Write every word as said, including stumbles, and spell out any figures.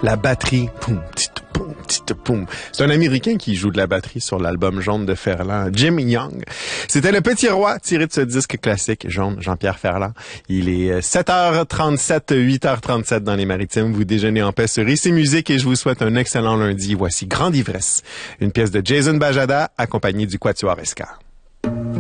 La batterie, poum, petite poum, petite poum. C'est un Américain qui joue de la batterie sur l'album Jaune de Ferland, Jim Young. C'était Le Petit Roi, tiré de ce disque classique, Jaune, Jean-Pierre Ferland. Il est sept heures trente-sept, huit heures trente-sept dans les Maritimes. Vous déjeunez en paix sur Ici Musique et je vous souhaite un excellent lundi. Voici Grande Ivresse, une pièce de Jason Bajada accompagnée du Quatuor Escar.